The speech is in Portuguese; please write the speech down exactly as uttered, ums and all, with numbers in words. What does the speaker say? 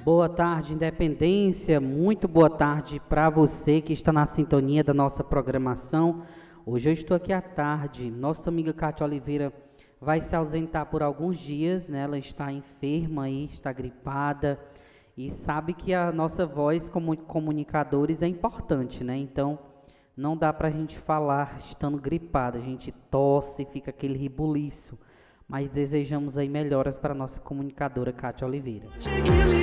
Boa tarde, Independência. Muito boa tarde para você que está na sintonia da nossa programação. Hoje eu estou aqui à tarde. Nossa amiga Cátia Oliveira vai se ausentar por alguns dias, né? Ela está enferma aí, está gripada e sabe que a nossa voz como comunicadores é importante, né? Então, não dá para a gente falar estando gripada. A gente tosse, fica aquele ribuliço. Mas desejamos aí melhoras para a nossa comunicadora Cátia Oliveira.